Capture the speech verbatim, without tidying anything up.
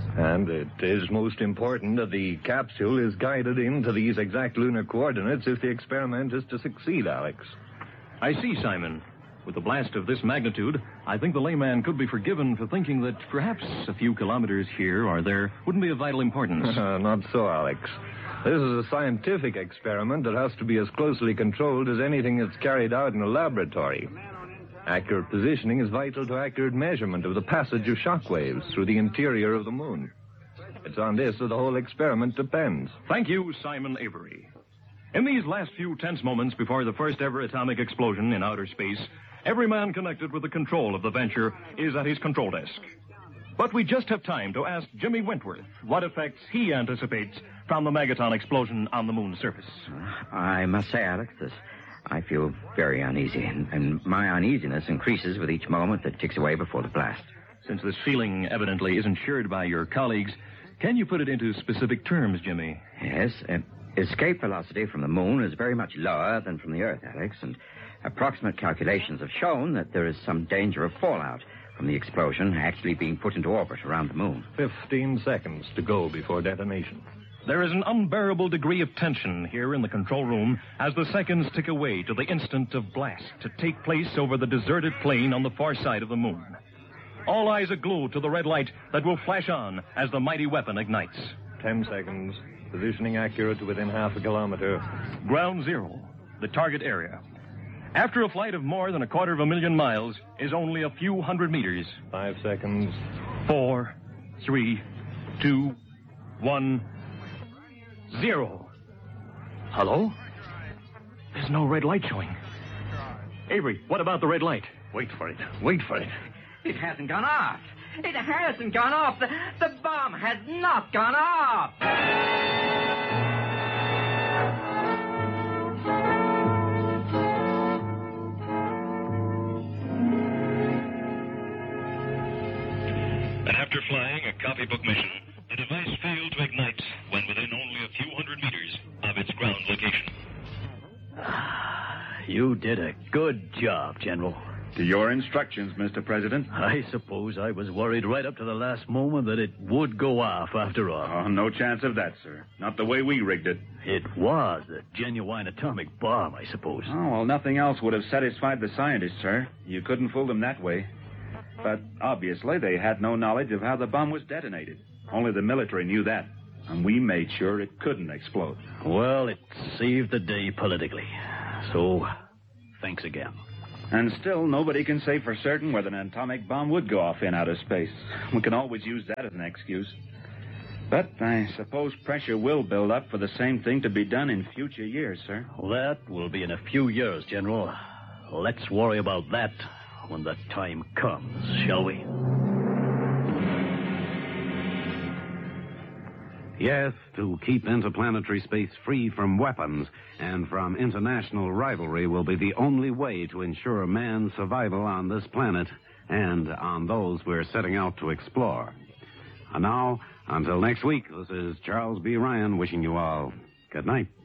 And it is most important that the capsule is guided into these exact lunar coordinates if the experiment is to succeed, Alex. I see, Simon. With a blast of this magnitude, I think the layman could be forgiven for thinking that perhaps a few kilometers here or there wouldn't be of vital importance. Not so, Alex. This is a scientific experiment that has to be as closely controlled as anything that's carried out in a laboratory. Accurate positioning is vital to accurate measurement of the passage of shock waves through the interior of the moon. It's on this that the whole experiment depends. Thank you, Simon Avery. In these last few tense moments before the first ever atomic explosion in outer space, every man connected with the control of the venture is at his control desk. But we just have time to ask Jimmy Wentworth what effects he anticipates from the megaton explosion on the moon's surface. I must say, Alex, this, I feel very uneasy, and, and my uneasiness increases with each moment that ticks away before the blast. Since this feeling evidently isn't shared by your colleagues, can you put it into specific terms, Jimmy? Yes. Uh, escape velocity from the moon is very much lower than from the Earth, Alex, and approximate calculations have shown that there is some danger of fallout from the explosion actually being put into orbit around the moon. Fifteen seconds to go before detonation. There is an unbearable degree of tension here in the control room as the seconds tick away to the instant of blast to take place over the deserted plain on the far side of the moon. All eyes are glued to the red light that will flash on as the mighty weapon ignites. Ten seconds. Positioning accurate to within half a kilometer. Ground zero, the target area. After a flight of more than a quarter of a million miles is only a few hundred meters. Five seconds. Four, three, two, one, zero. Hello? There's no red light showing. Avery, what about the red light? Wait for it. Wait for it. It hasn't gone off. It hasn't gone off. The, the bomb has not gone off. And after flying a copybook mission, the device failed to ignite when within only a few hundred meters of its ground location. You did a good job, General. To your instructions, Mister President. I suppose I was worried right up to the last moment that it would go off after all. Oh, no chance of that, sir. Not the way we rigged it. It was a genuine atomic bomb, I suppose. Oh, well, nothing else would have satisfied the scientists, sir. You couldn't fool them that way. But obviously, they had no knowledge of how the bomb was detonated. Only the military knew that. And we made sure it couldn't explode. Well, it saved the day politically. So, thanks again. And still, nobody can say for certain whether an atomic bomb would go off in outer space. We can always use that as an excuse. But I suppose pressure will build up for the same thing to be done in future years, sir. That will be in a few years, General. Let's worry about that when the time comes, shall we? Yes, to keep interplanetary space free from weapons and from international rivalry will be the only way to ensure man's survival on this planet and on those we're setting out to explore. And now, until next week, this is Charles B. Ryan wishing you all good night.